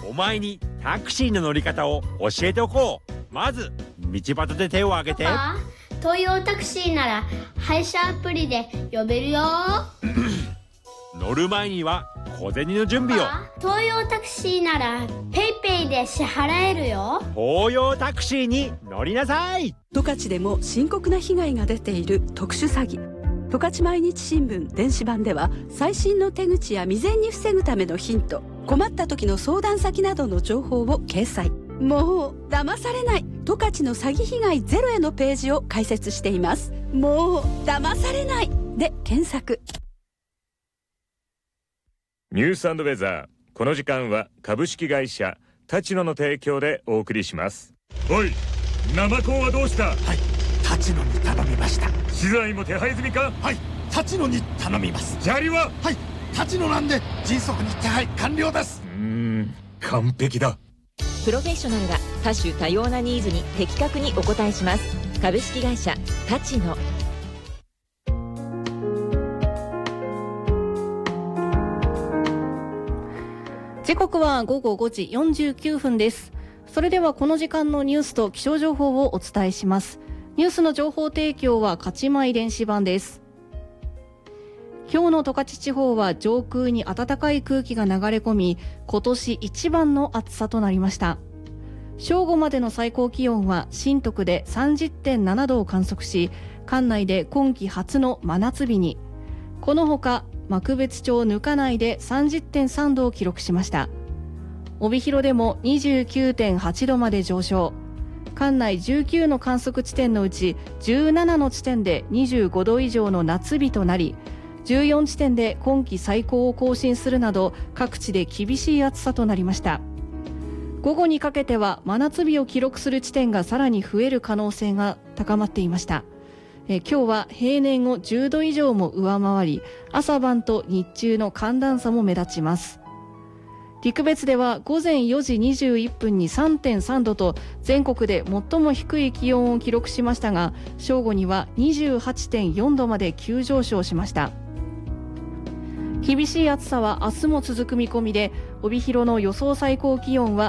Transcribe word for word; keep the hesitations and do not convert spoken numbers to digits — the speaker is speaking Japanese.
お前にタクシーの乗り方を教えておこう。まず道端で手を挙げて。 パパ、東洋タクシーなら配車アプリで呼べるよ。 乗る前には小銭の準備を。 東洋タクシーならペイペイで支払えるよ。 東洋タクシーに乗りなさい。 十勝でも深刻な被害が出ている特殊詐欺。十勝毎日新聞電子版では最新の手口や未然に防ぐためのヒント、困った時の相談先などの情報を掲載。もう騙されない、十勝の詐欺被害ゼロへのページを開設しています。もう騙されないで検索。 ニュース&ウェザー、この時間は株式会社立野の提供でお送りします。おい、生コンはどうした？ はい、立野に頼みました。 資材も手配済みか？ はい、立野に頼みます。 砂利は？ はい、立野なんで迅速に手配完了です。 うーん、完璧だ。 プロフェッショナルが多種多様なニーズに的確にお応えします。株式会社立野。 時刻は午後ごじよんじゅうきゅうふんです。それではこの時間のニュースと気象情報をお伝えします。ニュースの情報提供は勝ち米電子版です。今日の十勝地方は上空に暖かい空気が流れ込み、今年一番の暑さとなりました。正午までの最高気温は新徳で さんじゅってんななどを観測し、管内で今季初の真夏日に。このほか幕別町糠内で さんじゅってんさんどを記録しました。帯広でも にじゅうきゅうてんはちどまで上昇。管内じゅうきゅうの観測地点のうちじゅうななの地点でにじゅうごど以上の夏日となり、じゅうよん地点で今季最高を更新するなど各地で厳しい暑さとなりました。午後にかけては真夏日を記録する地点がさらに増える可能性が高まっていました。え今日は平年をじゅうど以上も上回り、朝晩と日中の寒暖差も目立ちます。陸別では午前よじにじゅういっぷんに さんてんさんどと全国で最も低い気温を記録しましたが、正午には にじゅうはちてんよんどまで急上昇しました。厳しい暑さは明日も続く見込みで、帯広の予想最高気温は